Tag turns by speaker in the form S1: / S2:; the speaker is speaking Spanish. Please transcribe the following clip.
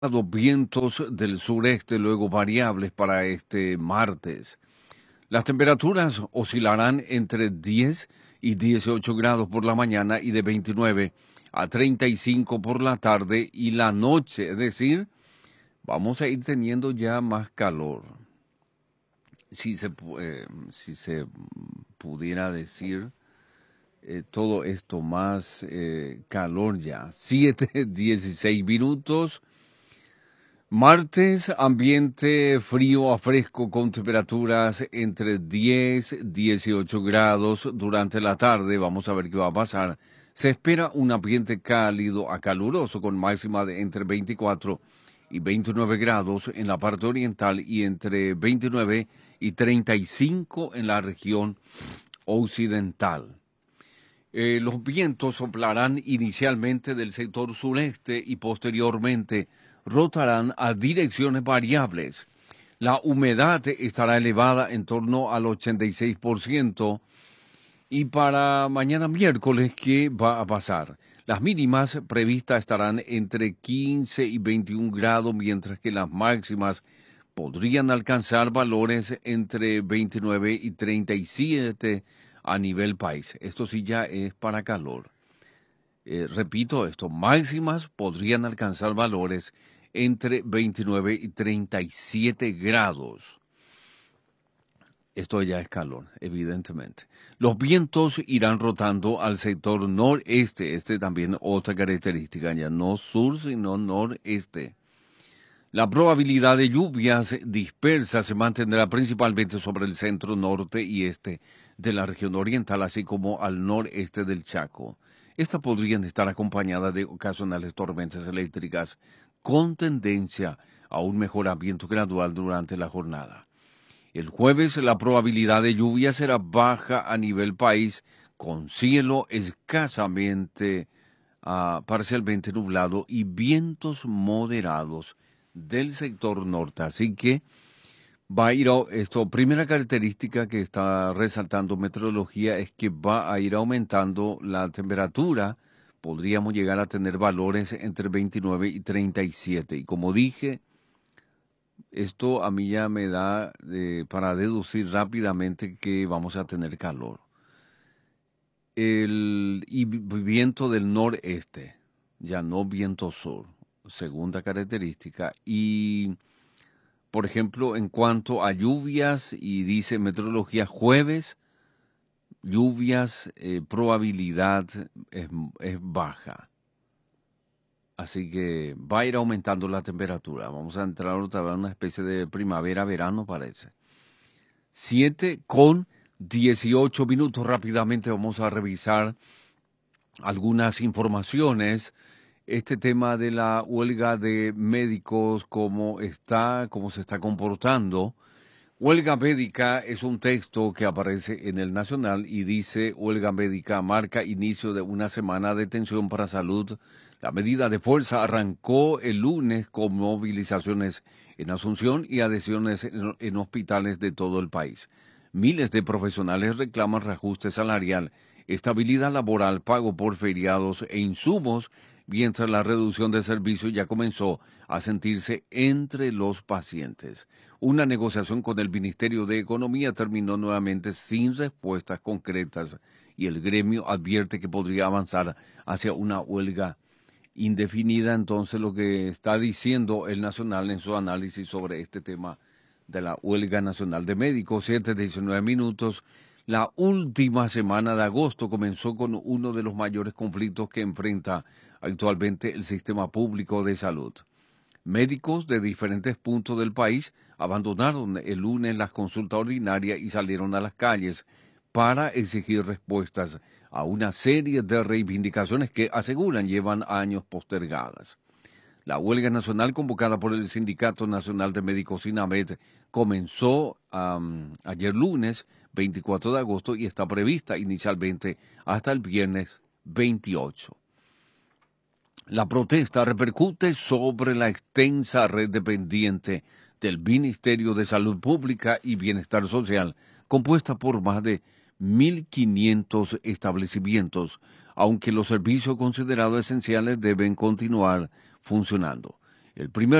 S1: Los vientos del sureste luego variables para este martes. Las temperaturas oscilarán entre 10 y 18 grados por la mañana y de 29 a 35 por la tarde y la noche. Es decir, vamos a ir teniendo ya más calor. Si se pudiera decir todo esto, más calor ya. 7:16. Martes, ambiente frío a fresco con temperaturas entre 10 y 18 grados durante la tarde. Vamos a ver qué va a pasar. Se espera un ambiente cálido a caluroso con máxima de entre 24 y 29 grados en la parte oriental y entre 29 y 35 en la región occidental. Los vientos soplarán inicialmente del sector sureste y posteriormente rotarán a direcciones variables. La humedad estará elevada en torno al 86%. Y para mañana miércoles, ¿qué va a pasar? Las mínimas previstas estarán entre 15 y 21 grados, mientras que las máximas podrían alcanzar valores entre 29 y 37 a nivel país. Esto sí ya es para calor. Repito esto, máximas podrían alcanzar valores entre 29 y 37 grados. Esto ya es calor, evidentemente. Los vientos irán rotando al sector noreste. Este también otra característica, ya no sur, sino noreste. La probabilidad de lluvias dispersas se mantendrá principalmente sobre el centro norte y este de la región oriental, así como al noreste del Chaco. Estas podrían estar acompañadas de ocasionales tormentas eléctricas con tendencia a un mejoramiento gradual durante la jornada. El jueves la probabilidad de lluvia será baja a nivel país, con cielo escasamente, parcialmente nublado y vientos moderados del sector norte. Así que va a ir esto. Primera característica que está resaltando meteorología es que va a ir aumentando la temperatura. Podríamos llegar a tener valores entre 29 y 37. Y como dije, esto a mí ya me da para deducir rápidamente que vamos a tener calor. Y viento del noreste, ya no viento sur, segunda característica. Y, por ejemplo, en cuanto a lluvias, y dice meteorología jueves, lluvias, probabilidad es baja. Así que va a ir aumentando la temperatura. Vamos a entrar otra vez en una especie de primavera-verano, parece. 7:18. Rápidamente vamos a revisar algunas informaciones. Este tema de la huelga de médicos, cómo se está comportando. Huelga médica es un texto que aparece en el Nacional y dice: huelga médica marca inicio de una semana de tensión para salud. La medida de fuerza arrancó el lunes con movilizaciones en Asunción y adhesiones en hospitales de todo el país. Miles de profesionales reclaman reajuste salarial, estabilidad laboral, pago por feriados e insumos, mientras la reducción de servicios ya comenzó a sentirse entre los pacientes. Una negociación con el Ministerio de Economía terminó nuevamente sin respuestas concretas y el gremio advierte que podría avanzar hacia una huelga indefinida. Entonces, lo que está diciendo el Nacional en su análisis sobre este tema de la huelga nacional de médicos. 7:19. La última semana de agosto comenzó con uno de los mayores conflictos que enfrenta actualmente el sistema público de salud. Médicos de diferentes puntos del país abandonaron el lunes las consultas ordinarias y salieron a las calles para exigir respuestas a una serie de reivindicaciones que aseguran llevan años postergadas. La huelga nacional convocada por el Sindicato Nacional de Médicos SINAMED comenzó ayer lunes 24 de agosto y está prevista inicialmente hasta el viernes 28. La protesta repercute sobre la extensa red dependiente del Ministerio de Salud Pública y Bienestar Social, compuesta por más de 1.500 establecimientos, aunque los servicios considerados esenciales deben continuar funcionando. El primer